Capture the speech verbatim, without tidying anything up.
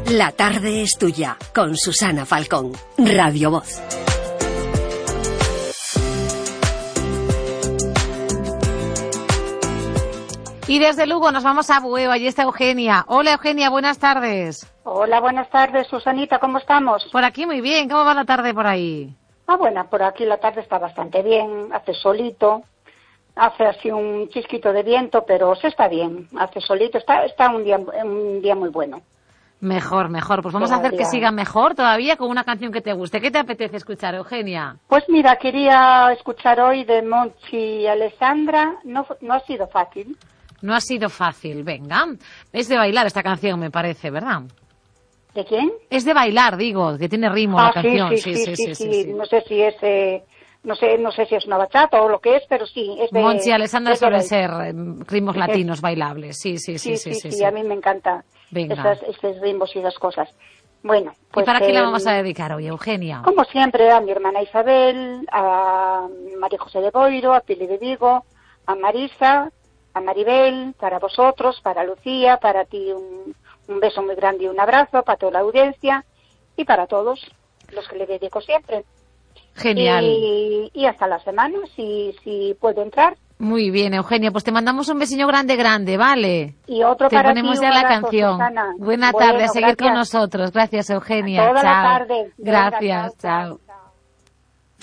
La tarde es tuya, con Susana Falcón, Radio Voz. Y desde Lugo nos vamos a Bueu, allí está Eugenia. Hola Eugenia, buenas tardes. Hola, buenas tardes, Susanita, ¿cómo estamos? Por aquí muy bien, ¿cómo va la tarde por ahí? Ah, bueno, por aquí la tarde está bastante bien, hace solito, hace así un chisquito de viento, pero se está bien, hace solito, está está un día un día muy bueno. Mejor, mejor, pues vamos Todavía. a hacer que siga mejor todavía con una canción que te guste. ¿Qué te apetece escuchar, Eugenia? Pues mira, quería escuchar hoy de Monchi y Alessandra, no, no ha sido fácil. No ha sido fácil, venga. Es de bailar esta canción, me parece, ¿verdad? ¿De quién? Es de bailar, digo, que tiene ritmo ah, la canción. Sí sí sí, sí, sí, sí, sí, sí, sí. No sé si es, eh, no sé, no sé si es una bachata o lo que es, pero sí, es de... Monchi y Alessandra es de suelen baile. ser eh, ritmos latinos bailables, sí, sí, sí, Sí, sí, sí, sí. a mí me encanta Venga. esas, esos ritmos y esas cosas. Bueno, pues... ¿Y para qué eh, la vamos a dedicar hoy, Eugenia? Como siempre, a mi hermana Isabel, a María José de Boiro, a Pili de Vigo, a Marisa, a Maribel, para vosotros, para Lucía, para ti un, un beso muy grande y un abrazo, para toda la audiencia y para todos los que le dedico siempre. Genial. Y, y hasta la semana, si, si puedo entrar. Muy bien, Eugenia, pues te mandamos un besillo grande, grande, ¿vale? Y otro te para ponemos ti, ya un la abrazo, canción. Susana. Buena Bueno, tarde, a seguir gracias. con nosotros. Gracias, Eugenia. Toda chao. la tarde. Venga, Gracias, chao, chao. chao.